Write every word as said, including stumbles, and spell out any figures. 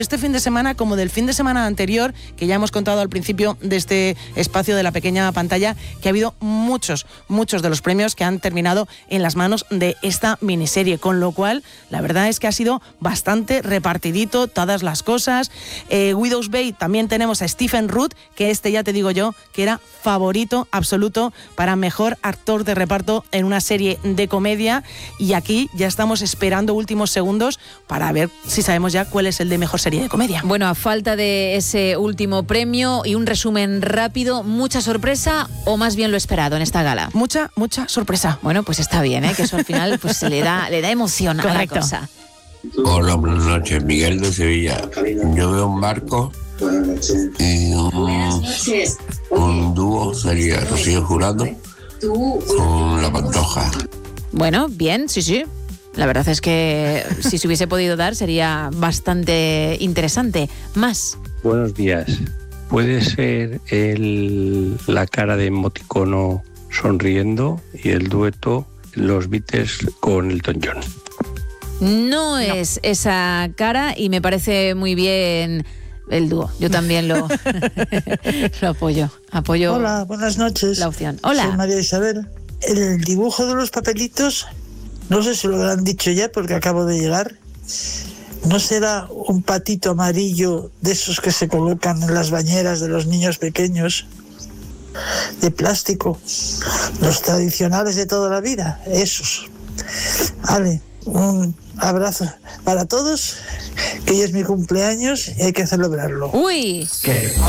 este fin de semana como del fin de semana anterior, que ya hemos contado al principio de este espacio de la pequeña pantalla, que ha habido muchos, muchos de los premios que han terminado en las manos de esta miniserie, con lo cual la verdad es que ha sido bastante repartidito todas las cosas. eh, Widow's Bay también tenemos a Stephen Root, que este ya te digo yo que era favorito absoluto para mejor actor de reparto en una serie de comedia, y aquí ya estamos esperando últimos segundos para ver si sabemos ya cuál es el de mejor serie de comedia. Bueno, a falta de ese último premio y un resumen rápido, ¿mucha sorpresa o más bien lo esperado en esta gala? Mucha, mucha sorpresa. Bueno, pues está bien, ¿eh? Que eso al final pues se le da, le da emoción Correcto. a la cosa. Hola, buenas noches, Miguel de Sevilla. Yo veo un barco y un, un dúo sería Rocío Jurado con La Pantoja. Bueno, bien, sí, sí. La verdad es que si se hubiese podido dar sería bastante interesante. Más. Buenos días. ¿Puede ser el, la cara de Emoticono sonriendo y el dueto Los Beatles con Elton John? No, no es esa cara y me parece muy bien el dúo. Yo también lo, lo apoyo. Apoyo. Hola, buenas noches. La opción. Hola. Soy María Isabel. El dibujo de los papelitos, no sé si lo habrán dicho ya porque acabo de llegar. ¿No será un patito amarillo de esos que se colocan en las bañeras de los niños pequeños? De plástico. Los tradicionales de toda la vida. Esos. Vale, un abrazo para todos, que hoy es mi cumpleaños y hay que celebrarlo. ¡Uy! ¿Qué